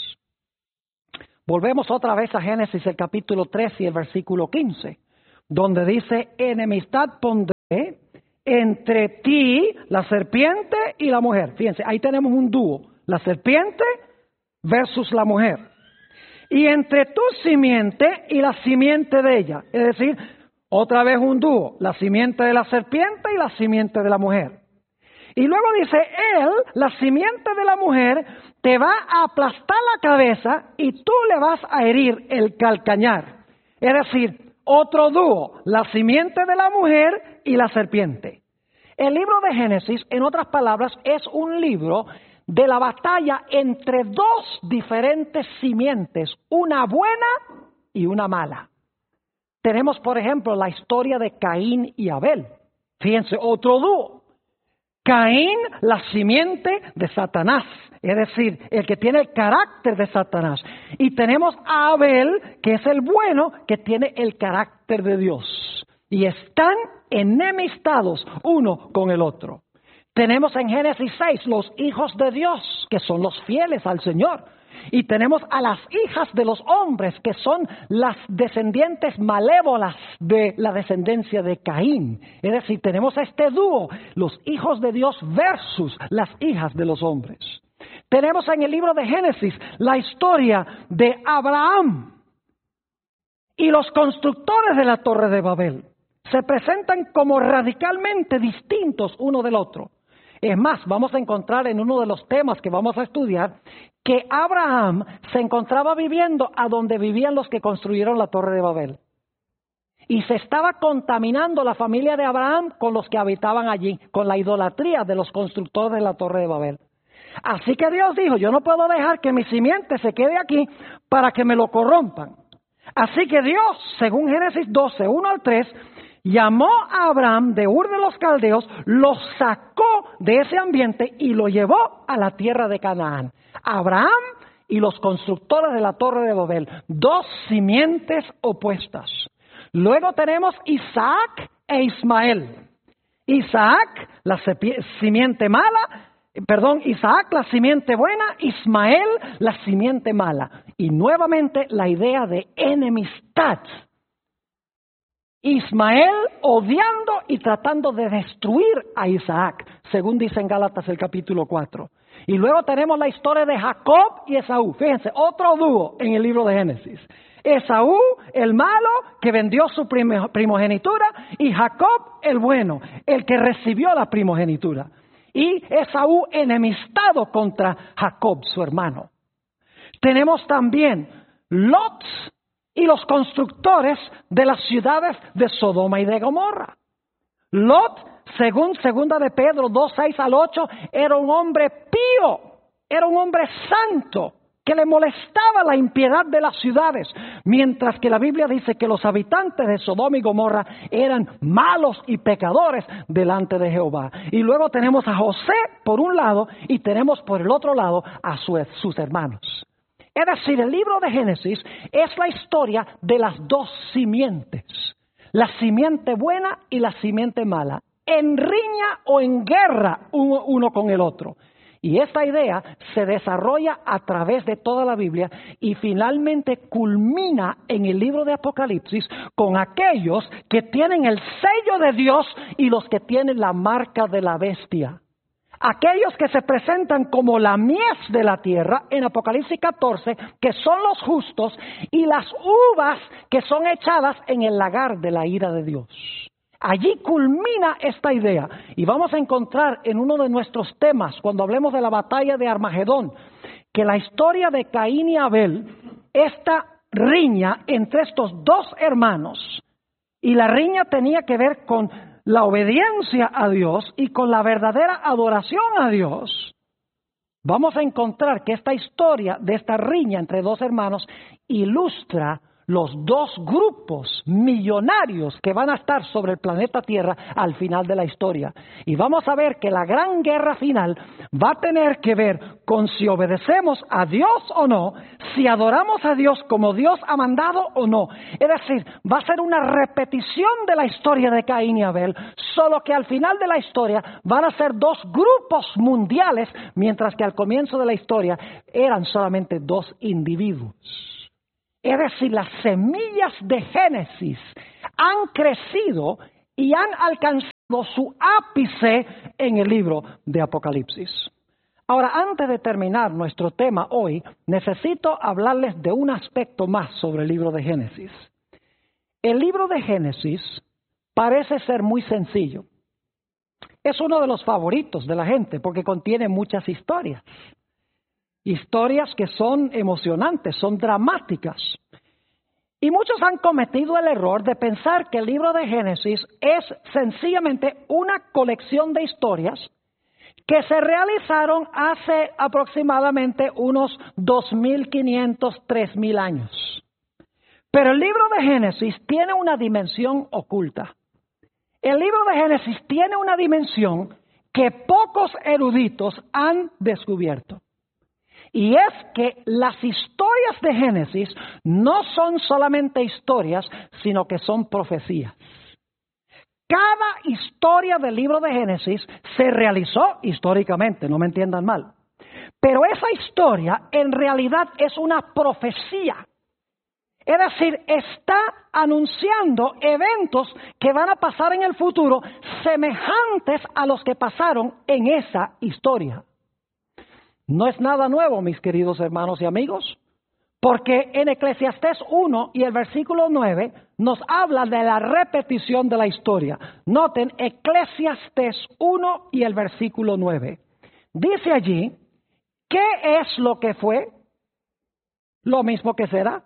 Volvemos otra vez a Génesis, el capítulo 3 y el versículo 15, donde dice, enemistad pondré entre ti, la serpiente y la mujer. Fíjense, ahí tenemos un dúo, la serpiente versus la mujer. Y entre tu simiente y la simiente de ella. Es decir, otra vez un dúo, la simiente de la serpiente y la simiente de la mujer. Y luego dice, él, la simiente de la mujer, te va a aplastar la cabeza y tú le vas a herir el calcañar. Es decir, otro dúo, la simiente de la mujer y la serpiente. El libro de Génesis, en otras palabras, es un libro de la batalla entre dos diferentes simientes, una buena y una mala. Tenemos, por ejemplo, la historia de Caín y Abel. Fíjense, otro dúo. Caín, la simiente de Satanás, es decir, el que tiene el carácter de Satanás. Y tenemos a Abel, que es el bueno, que tiene el carácter de Dios. Y están enemistados uno con el otro. Tenemos en Génesis 6 los hijos de Dios, que son los fieles al Señor. Y tenemos a las hijas de los hombres, que son las descendientes malévolas de la descendencia de Caín. Es decir, tenemos este dúo, los hijos de Dios versus las hijas de los hombres. Tenemos en el libro de Génesis la historia de Abraham y los constructores de la Torre de Babel. Se presentan como radicalmente distintos uno del otro. Es más, vamos a encontrar en uno de los temas que vamos a estudiar que Abraham se encontraba viviendo a donde vivían los que construyeron la Torre de Babel. Y se estaba contaminando la familia de Abraham con los que habitaban allí, con la idolatría de los constructores de la Torre de Babel. Así que Dios dijo, yo no puedo dejar que mi simiente se quede aquí para que me lo corrompan. Así que Dios, según Génesis 12, 1 al 3, llamó a Abraham de Ur de los Caldeos, lo sacó de ese ambiente y lo llevó a la tierra de Canaán. Abraham y los constructores de la Torre de Babel, dos simientes opuestas. Luego tenemos Isaac e Ismael. Isaac, la simiente mala, Isaac, la simiente buena, Ismael, la simiente mala. Y nuevamente la idea de enemistad. Ismael odiando y tratando de destruir a Isaac, según dice en Gálatas el capítulo 4. Y luego tenemos la historia de Jacob y Esaú. Fíjense, otro dúo en el libro de Génesis. Esaú, el malo, que vendió su primogenitura, y Jacob, el bueno, el que recibió la primogenitura. Y Esaú enemistado contra Jacob, su hermano. Tenemos también Lot y los constructores de las ciudades de Sodoma y de Gomorra. Lot, según segunda de Pedro 2, 6 al 8, era un hombre pío, era un hombre santo, que le molestaba la impiedad de las ciudades, mientras que la Biblia dice que los habitantes de Sodoma y Gomorra eran malos y pecadores delante de Jehová. Y luego tenemos a José por un lado y tenemos por el otro lado a sus hermanos. Es decir, el libro de Génesis es la historia de las dos simientes, la simiente buena y la simiente mala, en riña o en guerra uno con el otro. Y esta idea se desarrolla a través de toda la Biblia y finalmente culmina en el libro de Apocalipsis con aquellos que tienen el sello de Dios y los que tienen la marca de la bestia. Aquellos que se presentan como la mies de la tierra en Apocalipsis 14, que son los justos, y las uvas que son echadas en el lagar de la ira de Dios. Allí culmina esta idea y vamos a encontrar en uno de nuestros temas, cuando hablemos de la batalla de Armagedón, que la historia de Caín y Abel, esta riña entre estos dos hermanos, y la riña tenía que ver con la obediencia a Dios y con la verdadera adoración a Dios. Vamos a encontrar que esta historia de esta riña entre dos hermanos ilustra los dos grupos millonarios que van a estar sobre el planeta Tierra al final de la historia. Y vamos a ver que la gran guerra final va a tener que ver con si obedecemos a Dios o no, si adoramos a Dios como Dios ha mandado o no. Es decir, va a ser una repetición de la historia de Caín y Abel, solo que al final de la historia van a ser dos grupos mundiales, mientras que al comienzo de la historia eran solamente dos individuos. Es decir, las semillas de Génesis han crecido y han alcanzado su ápice en el libro de Apocalipsis. Ahora, antes de terminar nuestro tema hoy, necesito hablarles de un aspecto más sobre el libro de Génesis. El libro de Génesis parece ser muy sencillo. Es uno de los favoritos de la gente porque contiene muchas historias. Historias que son emocionantes, son dramáticas. Y muchos han cometido el error de pensar que el libro de Génesis es sencillamente una colección de historias que se realizaron hace aproximadamente unos 2.500, 3.000 años. Pero el libro de Génesis tiene una dimensión oculta. El libro de Génesis tiene una dimensión que pocos eruditos han descubierto. Y es que las historias de Génesis no son solamente historias, sino que son profecías. Cada historia del libro de Génesis se realizó históricamente, no me entiendan mal. Pero esa historia en realidad es una profecía. Es decir, está anunciando eventos que van a pasar en el futuro semejantes a los que pasaron en esa historia. No es nada nuevo, mis queridos hermanos y amigos, porque en Eclesiastés 1 y el versículo 9 nos habla de la repetición de la historia. Noten Eclesiastés 1 y el versículo 9. Dice allí, ¿qué es lo que fue? Lo mismo que será.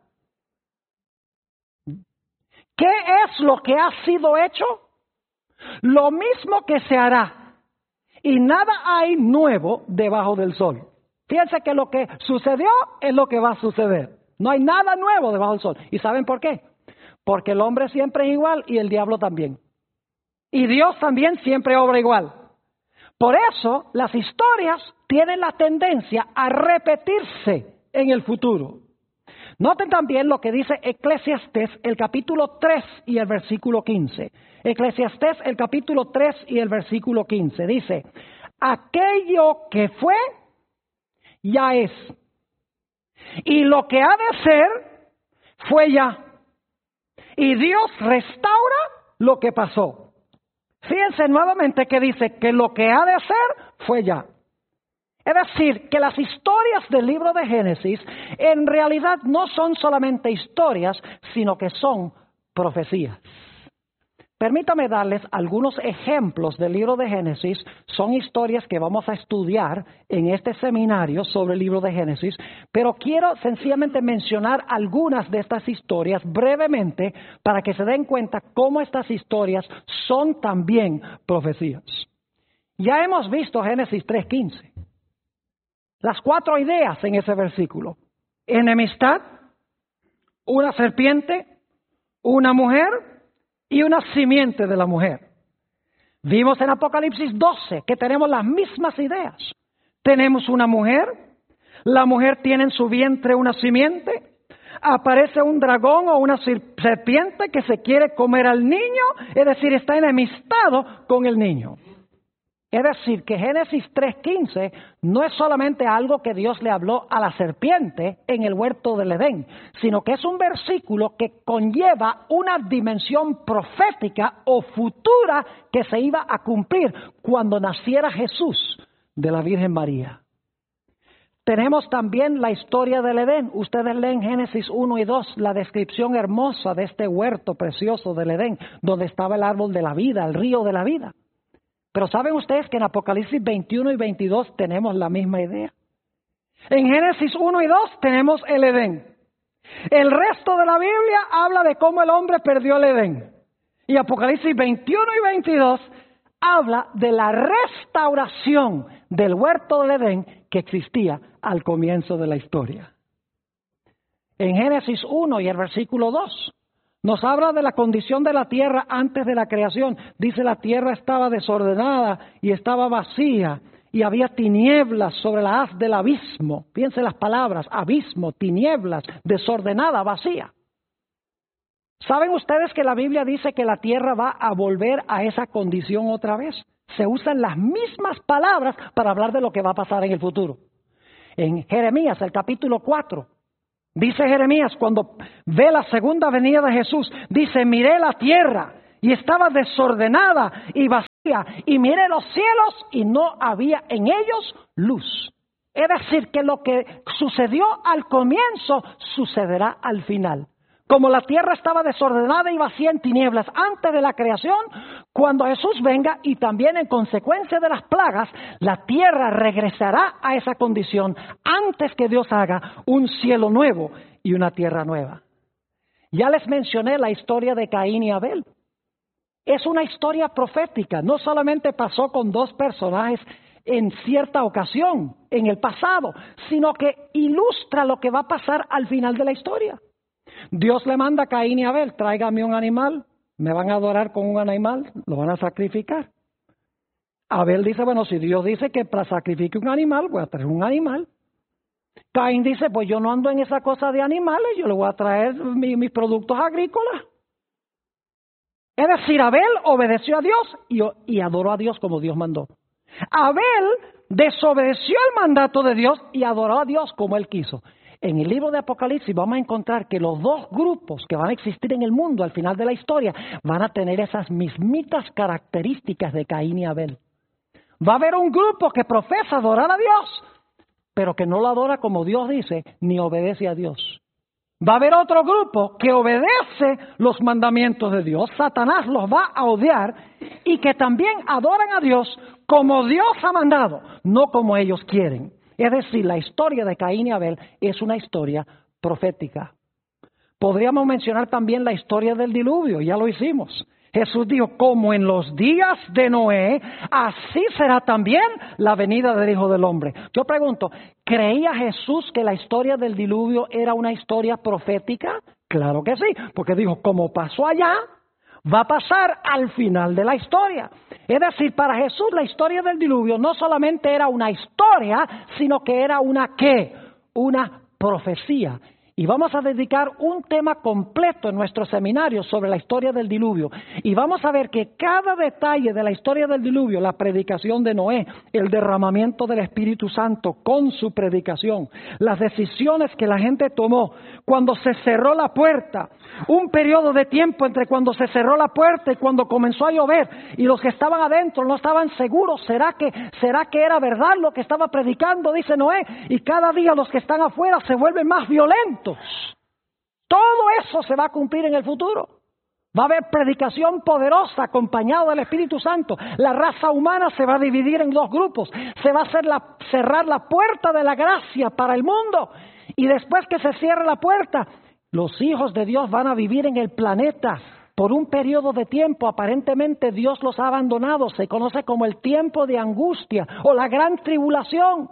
¿Qué es lo que ha sido hecho? Lo mismo que se hará. Y nada hay nuevo debajo del sol. Fíjense que lo que sucedió es lo que va a suceder. No hay nada nuevo debajo del sol. ¿Y saben por qué? Porque el hombre siempre es igual y el diablo también. Y Dios también siempre obra igual. Por eso las historias tienen la tendencia a repetirse en el futuro. Noten también lo que dice Eclesiastés, el capítulo 3 y el versículo 15. Eclesiastés, el capítulo 3 y el versículo 15. Dice, aquello que fue, ya es. Y lo que ha de ser, fue ya. Y Dios restaura lo que pasó. Fíjense nuevamente que dice que lo que ha de ser, fue ya. Es decir, que las historias del libro de Génesis en realidad no son solamente historias, sino que son profecías. Permítame darles algunos ejemplos del libro de Génesis. Son historias que vamos a estudiar en este seminario sobre el libro de Génesis, pero quiero sencillamente mencionar algunas de estas historias brevemente para que se den cuenta cómo estas historias son también profecías. Ya hemos visto Génesis 3:15. Las 4 ideas en ese versículo. enemistad, una serpiente, una mujer y una simiente de la mujer. Vimos en Apocalipsis 12 que tenemos las mismas ideas. Tenemos una mujer, la mujer tiene en su vientre una simiente, aparece un dragón o una serpiente que se quiere comer al niño, es decir, está enemistado con el niño. Es decir, que Génesis 3:15 no es solamente algo que Dios le habló a la serpiente en el huerto del Edén, sino que es un versículo que conlleva una dimensión profética o futura que se iba a cumplir cuando naciera Jesús de la Virgen María. Tenemos también la historia del Edén. Ustedes leen Génesis 1 y 2, la descripción hermosa de este huerto precioso del Edén, donde estaba el árbol de la vida, el río de la vida. Pero ¿saben ustedes que en Apocalipsis 21 y 22 tenemos la misma idea? En Génesis 1 y 2 tenemos el Edén. El resto de la Biblia habla de cómo el hombre perdió el Edén. Y Apocalipsis 21 y 22 habla de la restauración del huerto del Edén que existía al comienzo de la historia. En Génesis 1 y el versículo 2 nos habla de la condición de la tierra antes de la creación. Dice, la tierra estaba desordenada y estaba vacía y había tinieblas sobre la haz del abismo. Piensen las palabras, abismo, tinieblas, desordenada, vacía. ¿Saben ustedes que la Biblia dice que la tierra va a volver a esa condición otra vez? Se usan las mismas palabras para hablar de lo que va a pasar en el futuro. En Jeremías, el capítulo 4, dice Jeremías, cuando ve la segunda venida de Jesús, dice, miré la tierra y estaba desordenada y vacía, y miré los cielos y no había en ellos luz. Es decir, que lo que sucedió al comienzo sucederá al final. Como la tierra estaba desordenada y vacía en tinieblas antes de la creación, cuando Jesús venga y también en consecuencia de las plagas, la tierra regresará a esa condición antes que Dios haga un cielo nuevo y una tierra nueva. Ya les mencioné la historia de Caín y Abel. Es una historia profética, no solamente pasó con dos personajes en cierta ocasión, en el pasado, sino que ilustra lo que va a pasar al final de la historia. Dios le manda a Caín y Abel, tráigame un animal, me van a adorar con un animal, lo van a sacrificar. Abel dice, bueno, si Dios dice que para sacrifique un animal, voy a traer un animal. Caín dice, pues yo no ando en esa cosa de animales, yo le voy a traer mis productos agrícolas. Es decir, Abel obedeció a Dios y adoró a Dios como Dios mandó. Abel desobedeció el mandato de Dios y adoró a Dios como él quiso. En el libro de Apocalipsis vamos a encontrar que los dos grupos que van a existir en el mundo al final de la historia van a tener esas mismitas características de Caín y Abel. Va a haber un grupo que profesa adorar a Dios, pero que no lo adora como Dios dice, ni obedece a Dios. Va a haber otro grupo que obedece los mandamientos de Dios, Satanás los va a odiar, y que también adoran a Dios como Dios ha mandado, no como ellos quieren. Es decir, la historia de Caín y Abel es una historia profética. Podríamos mencionar también la historia del diluvio, ya lo hicimos. Jesús dijo, como en los días de Noé, así será también la venida del Hijo del Hombre. Yo pregunto, ¿creía Jesús que la historia del diluvio era una historia profética? Claro que sí, porque dijo, como pasó allá, va a pasar al final de la historia. Es decir, para Jesús la historia del diluvio no solamente era una historia, sino que era una ¿qué? Una profecía. Y vamos a dedicar un tema completo en nuestro seminario sobre la historia del diluvio. Y vamos a ver que cada detalle de la historia del diluvio, la predicación de Noé, el derramamiento del Espíritu Santo con su predicación, las decisiones que la gente tomó cuando se cerró la puerta, un periodo de tiempo entre cuando se cerró la puerta y cuando comenzó a llover, y los que estaban adentro no estaban seguros, ¿será que era verdad lo que estaba predicando? Dice Noé, y cada día los que están afuera se vuelven más violentos. Todo eso se va a cumplir en el futuro. Va a haber predicación poderosa acompañada del Espíritu Santo. La raza humana se va a dividir en dos grupos. Se va a cerrar la puerta de la gracia para el mundo. Y después que se cierre la puerta, los hijos de Dios van a vivir en el planeta Por un periodo de tiempo, aparentemente Dios los ha abandonado. Se conoce como el tiempo de angustia o la gran tribulación.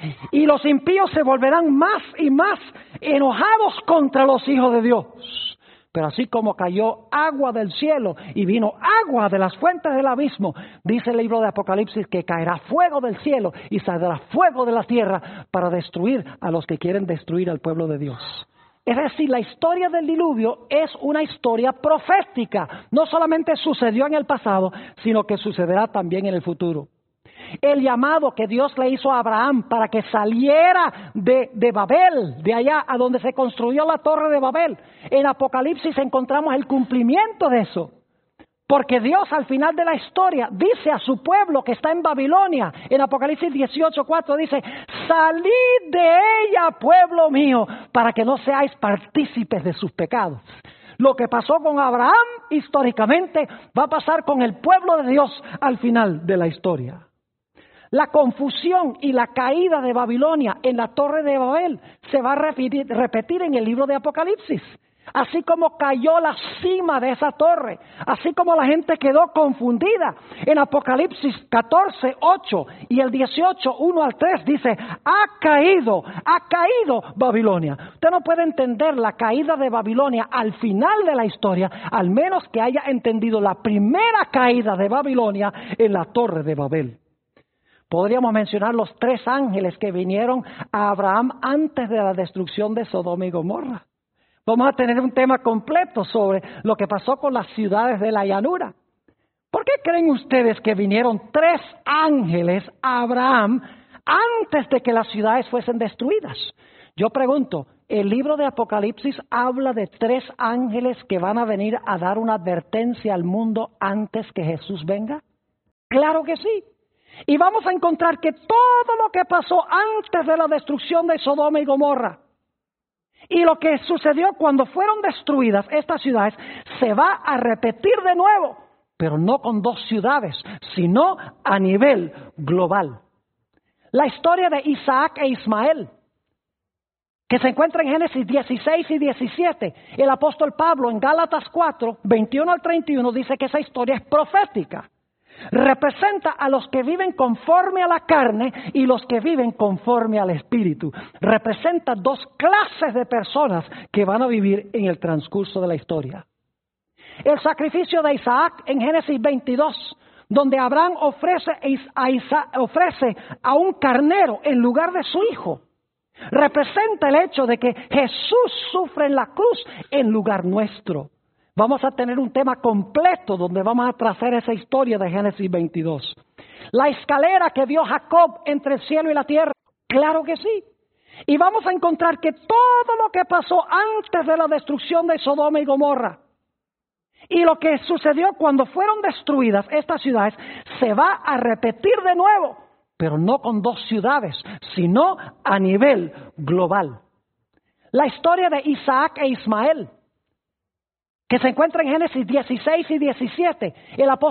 Y los impíos se volverán más y más enojados contra los hijos de Dios. Pero así como cayó agua del cielo y vino agua de las fuentes del abismo, dice el libro de Apocalipsis que caerá fuego del cielo y saldrá fuego de la tierra para destruir a los que quieren destruir al pueblo de Dios. Es decir, la historia del diluvio es una historia profética. No solamente sucedió en el pasado, sino que sucederá también en el futuro. El llamado que Dios le hizo a Abraham para que saliera de Babel, de allá a donde se construyó la torre de Babel. En Apocalipsis encontramos el cumplimiento de eso. Porque Dios al final de la historia dice a su pueblo que está en Babilonia, en Apocalipsis 18:4 dice, salid de ella, pueblo mío, para que no seáis partícipes de sus pecados. Lo que pasó con Abraham históricamente va a pasar con el pueblo de Dios al final de la historia. La confusión y la caída de Babilonia en la torre de Babel se va a repetir en el libro de Apocalipsis. Así como cayó la cima de esa torre, así como la gente quedó confundida. En Apocalipsis 14:8 y el 18:1-3 dice, ha caído Babilonia. Usted no puede entender la caída de Babilonia al final de la historia, al menos que haya entendido la primera caída de Babilonia en la torre de Babel. Podríamos mencionar los 3 ángeles que vinieron a Abraham antes de la destrucción de Sodoma y Gomorra. Vamos a tener un tema completo sobre lo que pasó con las ciudades de la llanura. ¿Por qué creen ustedes que vinieron 3 ángeles a Abraham antes de que las ciudades fuesen destruidas? Yo pregunto, ¿el libro de Apocalipsis habla de 3 ángeles que van a venir a dar una advertencia al mundo antes que Jesús venga? Claro que sí. Y vamos a encontrar que todo lo que pasó antes de la destrucción de Sodoma y Gomorra y lo que sucedió cuando fueron destruidas estas ciudades se va a repetir de nuevo, pero no con 2 ciudades, sino a nivel global. La historia de Isaac e Ismael, que se encuentra en Génesis 16 y 17, el apóstol Pablo en Gálatas 4, 21-31 dice que esa historia es profética. Representa a los que viven conforme a la carne y los que viven conforme al espíritu. Representa 2 clases de personas que van a vivir en el transcurso de la historia. El sacrificio de Isaac en Génesis 22, donde Abraham ofrece a un carnero en lugar de su hijo, representa el hecho de que Jesús sufre en la cruz en lugar nuestro. Vamos a tener un tema completo donde vamos a trazar esa historia de Génesis 22. La escalera que vio Jacob entre el cielo y la tierra, claro que sí. Y vamos a encontrar que todo lo que pasó antes de la destrucción de Sodoma y Gomorra y lo que sucedió cuando fueron destruidas estas ciudades se va a repetir de nuevo, pero no con 2 ciudades, sino a nivel global. La historia de Isaac e Ismael, que se encuentra en Génesis 16 y 17, el apóstol